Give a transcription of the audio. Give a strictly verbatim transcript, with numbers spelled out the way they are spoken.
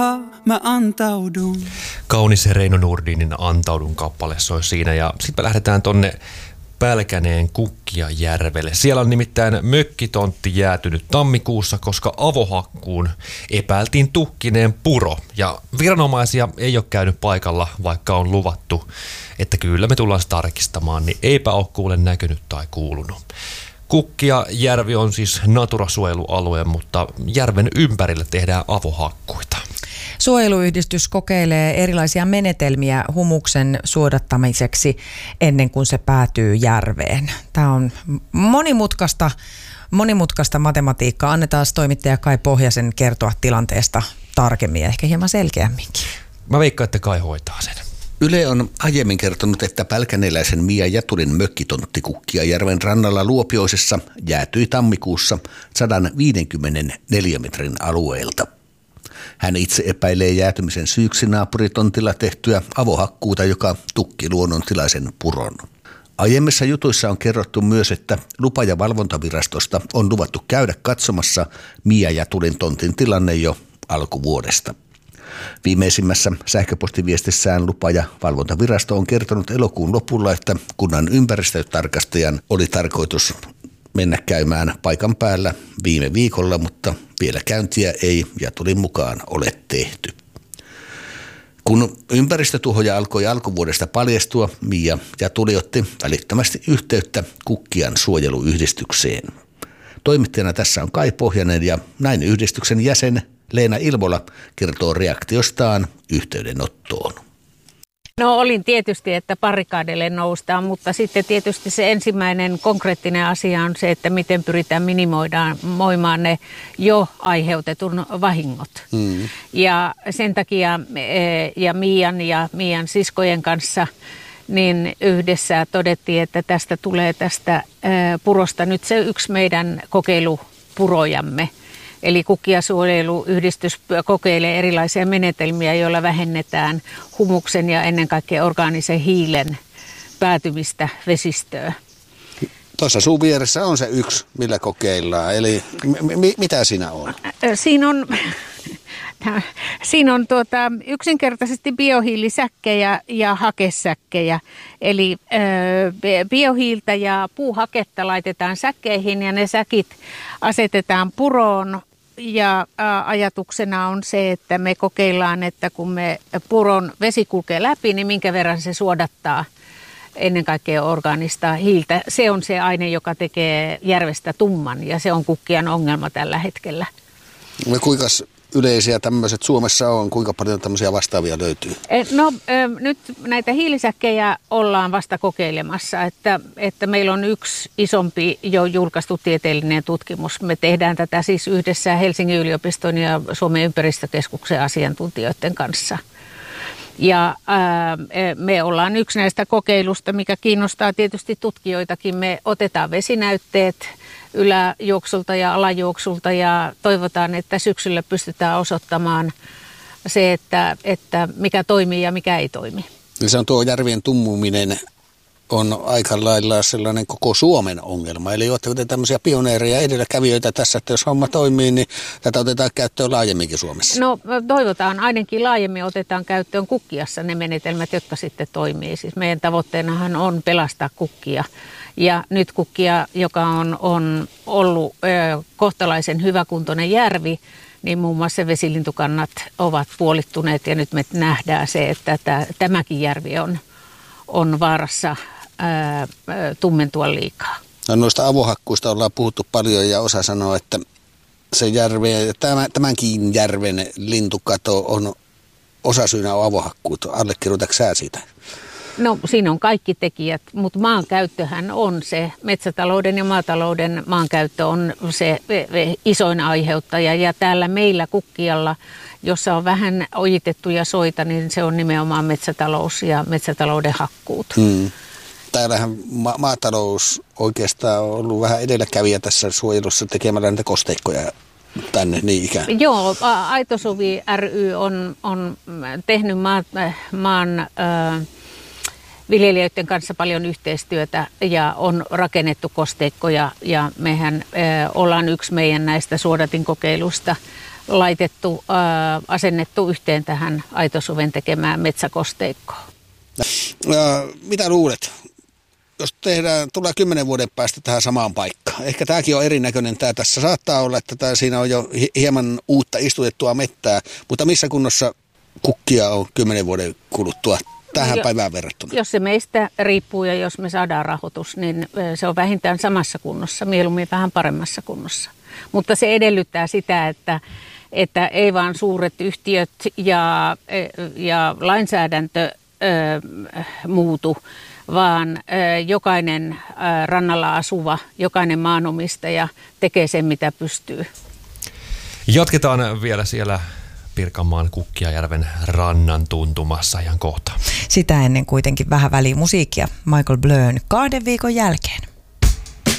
Mä antaudun. Kaunis Reino Nordinin Antaudun kappale soi siinä ja sitten me lähdetään tonne Pälkäneen Kukkijajärvelle. Siellä on nimittäin mökkitontti jäätynyt tammikuussa, koska avohakkuun epäiltiin tukkineen puro. Ja viranomaisia ei ole käynyt paikalla, vaikka on luvattu, että kyllä me tullaan tarkistamaan, niin eipä ole kuule näkynyt tai kuulunut. Kukkijajärvi on siis Natura-suojelualue, mutta järven ympärillä tehdään avohakkuita. Suojeluyhdistys kokeilee erilaisia menetelmiä humuksen suodattamiseksi ennen kuin se päätyy järveen. Tämä on monimutkaista, monimutkaista matematiikkaa. Annetaan toimittaja Kai Pohjasen kertoa tilanteesta tarkemmin ja ehkä hieman selkeämminkin. Mä veikkaan, että Kai hoitaa sen. Yle on aiemmin kertonut, että pälkäneläisen Mia Jätulin mökkitontti Kukkijajärven rannalla Luopioisessa jäätyi tammikuussa sata viisikymmentäneljä metrin alueelta. Hän itse epäilee jäätymisen syyksi naapuritontilla tehtyä avohakkuuta, joka tukki luonnontilaisen puron. Aiemmissa jutuissa on kerrottu myös, että lupa- ja valvontavirastosta on luvattu käydä katsomassa Mia Jätulin tontin tilanne jo alkuvuodesta. Viimeisimmässä sähköpostiviestissään lupa- ja valvontavirasto on kertonut elokuun lopulla, että kunnan ympäristötarkastajan oli tarkoitus mennä käymään paikan päällä viime viikolla, mutta vielä käyntiä ei Jätulin mukaan ole tehty. Kun ympäristötuhoja alkoi alkuvuodesta paljastua, Mia Jätuli otti välittömästi yhteyttä Kukkijan suojeluyhdistykseen. Toimittajana tässä on Kai Pohjanen ja näin yhdistyksen jäsen Leena Ilvola kertoo reaktiostaan yhteydenottoon. No olin tietysti, että barrikaadille noustaan, mutta sitten tietysti se ensimmäinen konkreettinen asia on se, että miten pyritään minimoimaan ne jo aiheutetun vahingot. Mm. Ja sen takia ja Mian ja Mian siskojen kanssa niin yhdessä todettiin, että tästä tulee tästä purosta nyt se yksi meidän kokeilupurojamme. Eli Kukkijasuojeluyhdistys kokeilee erilaisia menetelmiä, joilla vähennetään humuksen ja ennen kaikkea orgaanisen hiilen päätymistä vesistöön. Tuossa sun vieressä on se yksi, millä kokeillaan. Eli m- mitä siinä on? Siinä on, siinä on tuota, yksinkertaisesti biohiilisäkkejä ja hakesäkkejä. Eli ö, biohiiltä ja puuhaketta laitetaan säkkeihin ja ne säkit asetetaan puroon. Ja ä, ajatuksena on se, että me kokeillaan, että kun me puron vesi kulkee läpi, niin minkä verran se suodattaa ennen kaikkea orgaanista hiiltä. Se on se aine, joka tekee järvestä tumman ja se on Kukkijan ongelma tällä hetkellä. No, kuinka yleisiä tämmöiset Suomessa on? Kuinka paljon tämmöisiä vastaavia löytyy? No nyt näitä hiilisäkkejä ollaan vasta kokeilemassa, että, että meillä on yksi isompi jo julkaistu tieteellinen tutkimus. Me tehdään tätä siis yhdessä Helsingin yliopiston ja Suomen ympäristökeskuksen asiantuntijoiden kanssa. Ja ää, me ollaan yksi näistä kokeilusta, mikä kiinnostaa tietysti tutkijoitakin. Me otetaan vesinäytteet yläjuoksulta ja alajuoksulta ja toivotaan, että syksyllä pystytään osoittamaan se, että, että mikä toimii ja mikä ei toimi. Se on tuo järvien tummuminen on aika lailla sellainen koko Suomen ongelma. Eli oletteko te tämmöisiä pioneereja edelläkävijöitä tässä, että jos homma toimii, niin tätä otetaan käyttöön laajemminkin Suomessa? No toivotaan, ainakin laajemmin otetaan käyttöön Kukkijassa ne menetelmät, jotka sitten toimii. Siis meidän tavoitteenahan on pelastaa Kukkia. Ja nyt Kukkija, joka on, on ollut ö, kohtalaisen hyväkuntoinen järvi, niin muun muassa vesilintukannat ovat puolittuneet ja nyt me nähdään se, että tämä, tämäkin järvi on, on vaarassa ää, tummentua liikaa. No, noista avohakkuista ollaan puhuttu paljon ja osa sanoo, että se järve, tämänkin järven lintukato on osasyynä on avohakkuut. Allekirjoitatko sä sitä? No siinä on kaikki tekijät, mutta maankäyttöhän on se, metsätalouden ja maatalouden maankäyttö on se isoin aiheuttaja. Ja täällä meillä Kukkijalla, jossa on vähän ojitettuja soita, niin se on nimenomaan metsätalous ja metsätalouden hakkuut. Hmm. Täällähän ma- maatalous oikeastaan on ollut vähän edelläkävijä tässä suojelussa tekemällä näitä kosteikkoja tänne niin ikään. Joo, Aitosuvi ry on, on tehnyt maa, maan... Äh, viljelijöiden kanssa paljon yhteistyötä ja on rakennettu kosteikkoja ja mehän ö, ollaan yksi meidän näistä suodatinkokeilusta laitettu, ää, asennettu yhteen tähän aitosuven tekemään metsäkosteikkoon. Ja, mitä luulet? Jos tehdään, tulee kymmenen vuoden päästä tähän samaan paikkaan. Ehkä tämäkin on erinäköinen. Tämä tässä saattaa olla, että tämä siinä on jo hieman uutta istutettua mettää, mutta missä kunnossa kukkia on kymmenen vuoden kuluttua tähän jo, päivään verrattuna? Jos se meistä riippuu ja jos me saadaan rahoitus, niin se on vähintään samassa kunnossa, mieluummin vähän paremmassa kunnossa. Mutta se edellyttää sitä, että, että ei vaan suuret yhtiöt ja, ja lainsäädäntö ö, muutu, vaan ö, jokainen ö, rannalla asuva, jokainen maanomistaja tekee sen, mitä pystyy. Jatketaan vielä siellä Pirkanmaan Kukkiajärven rannan tuntumassa ihan kohta. Sitä ennen kuitenkin vähän väliä musiikkia Michael Blön kahden viikon jälkeen.